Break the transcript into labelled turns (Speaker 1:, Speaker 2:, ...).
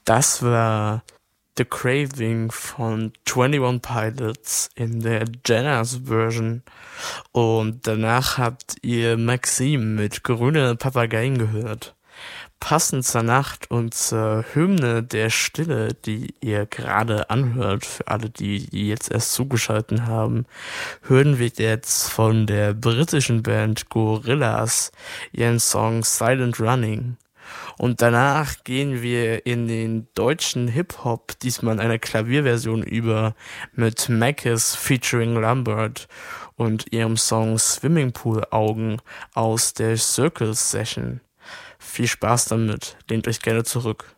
Speaker 1: Das war The Craving von 21 Pilots in der Jazz Version. Und danach habt ihr Maxim mit Grüne Papageien gehört. Passend zur Nacht und zur Hymne der Stille, die ihr gerade anhört, für alle, die jetzt erst zugeschaltet haben, hören wir jetzt von der britischen Band Gorillaz ihren Song Silent Running. Und danach gehen wir in den deutschen Hip-Hop, diesmal in einer Klavierversion über, mit Mackes featuring Lambert und ihrem Song Swimmingpool Augen aus der Circle Session. Viel Spaß damit, lehnt euch gerne zurück.